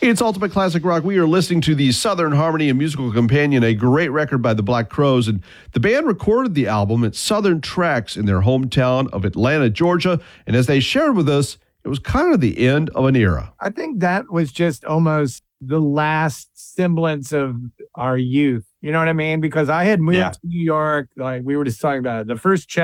It's Ultimate Classic Rock. We are listening to the Southern Harmony and Musical Companion, a great record by the Black Crowes. And the band recorded the album at Southern Tracks in their hometown of Atlanta, Georgia. And as they shared with us, it was kind of the end of an era. I think that was just almost the last semblance of our youth. You know what I mean? Because I had moved to New York, like we were just talking about it. The first